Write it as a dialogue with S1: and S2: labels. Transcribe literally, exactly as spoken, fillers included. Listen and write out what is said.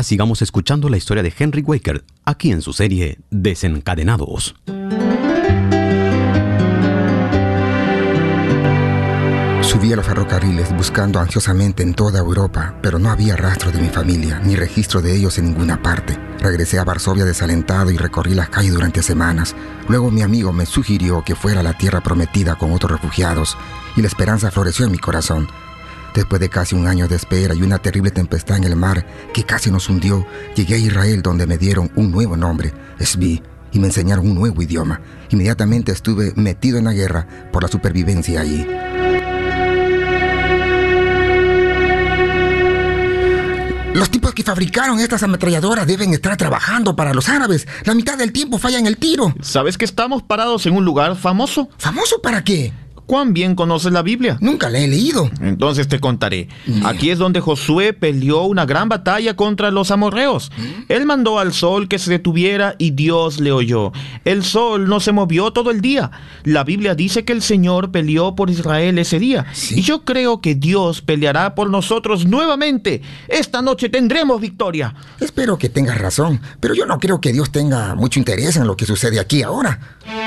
S1: sigamos escuchando la historia de Henry Winkler, aquí en su serie Desencadenados.
S2: Subí a los ferrocarriles buscando ansiosamente en toda Europa, pero no había rastro de mi familia, ni registro de ellos en ninguna parte. Regresé a Varsovia desalentado y recorrí las calles durante semanas. Luego mi amigo me sugirió que fuera a la tierra prometida con otros refugiados, y la esperanza floreció en mi corazón. Después de casi un año de espera y una terrible tempestad en el mar que casi nos hundió, llegué a Israel, donde me dieron un nuevo nombre, Zvi, y me enseñaron un nuevo idioma. Inmediatamente estuve metido en la guerra por la supervivencia allí. Los tipos que fabricaron estas ametralladoras deben estar trabajando para los árabes. La mitad del tiempo fallan el tiro.
S3: ¿Sabes que estamos parados en un lugar famoso?
S2: ¿Famoso para qué?
S3: ¿Cuán bien conoces la Biblia?
S2: Nunca la he leído.
S3: Entonces te contaré.
S2: Bien.
S3: Aquí es donde Josué peleó una gran batalla contra los amorreos.
S2: ¿Mm?
S3: Él mandó al sol que se detuviera y Dios le oyó. El sol no se movió todo el día. La Biblia dice que el Señor peleó por Israel ese día.
S2: ¿Sí?
S3: Y yo creo que Dios peleará por nosotros nuevamente. Esta noche tendremos victoria.
S2: Espero que tengas razón, pero yo no creo que Dios tenga mucho interés en lo que sucede aquí ahora.